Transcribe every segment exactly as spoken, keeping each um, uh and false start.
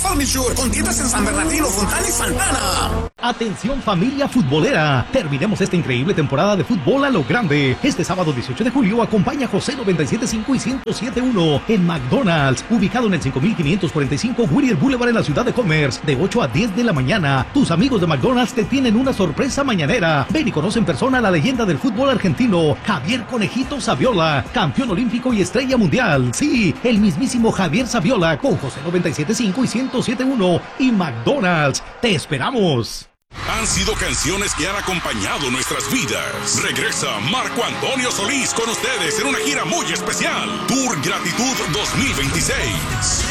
Furniture, con tiendas en San Bernardino, Fontana y Santana. Atención familia futbolera, terminemos esta increíble temporada de fútbol a lo grande. Este sábado dieciocho de julio acompaña a José noventa y siete punto cinco y ciento siete punto uno en McDonald's, ubicado en el cinco mil quinientos cuarenta y cinco Whittier Boulevard en la ciudad de Commerce, de ocho a diez de la mañana. Tus amigos de McDonald's te tienen una sorpresa mañanera. Ven y conoce en persona a la leyenda del fútbol argentino, Javier Conejito Saviola, campeón olímpico y estrella mundial. Sí, el mismísimo Javier Saviola con José noventa y siete punto cinco y ciento siete punto uno y McDonald's. ¡Te esperamos! Han sido canciones que han acompañado nuestras vidas. Regresa Marco Antonio Solís con ustedes en una gira muy especial. Tour Gratitud dos mil veintiséis.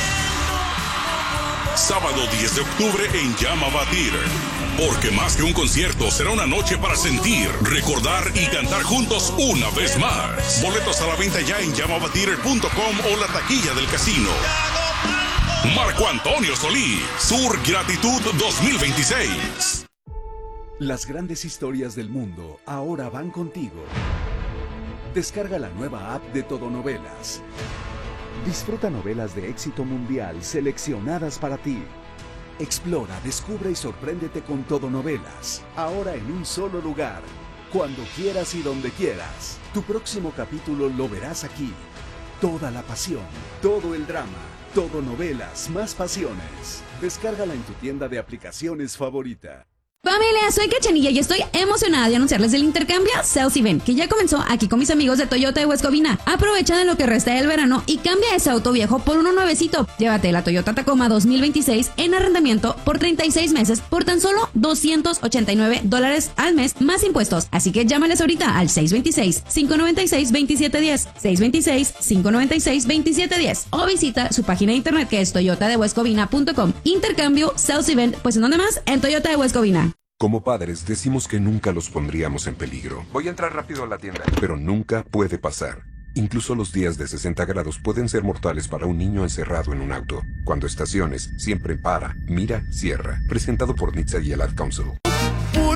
Sábado diez de octubre en Llama Theater. Porque más que un concierto, será una noche para sentir, recordar y cantar juntos una vez más. Boletos a la venta ya en llamava theater punto com o la taquilla del casino. Marco Antonio Solís, Tour Gratitud dos mil veintiséis. Las grandes historias del mundo ahora van contigo. Descarga la nueva app de Todonovelas. Disfruta novelas de éxito mundial seleccionadas para ti. Explora, descubre y sorpréndete con Todonovelas. Ahora en un solo lugar. Cuando quieras y donde quieras. Tu próximo capítulo lo verás aquí. Toda la pasión, todo el drama. Todonovelas, más pasiones. Descárgala en tu tienda de aplicaciones favorita. Familia, soy Cachanilla y estoy emocionada de anunciarles el intercambio Sales Event, que ya comenzó aquí con mis amigos de Toyota de Huescovina. Aprovecha de lo que resta del verano y cambia ese auto viejo por uno nuevecito. Llévate la Toyota Tacoma dos mil veintiséis en arrendamiento por treinta y seis meses por tan solo doscientos ochenta y nueve dólares al mes más impuestos. Así que llámales ahorita al seis dos seis, cinco nueve seis, dos siete uno cero, seis dos seis, cinco nueve seis, dos siete uno cero o visita su página de internet que es toyota de huescovina punto com. Intercambio Sales Event, pues ¿en dónde más? En Toyota de Huescovina. Como padres decimos que nunca los pondríamos en peligro. Voy a entrar rápido a la tienda. Pero nunca puede pasar. Incluso los días de sesenta grados pueden ser mortales para un niño encerrado en un auto. Cuando estaciones, siempre para, mira, cierra. Presentado por N H T S A y el Ad Council.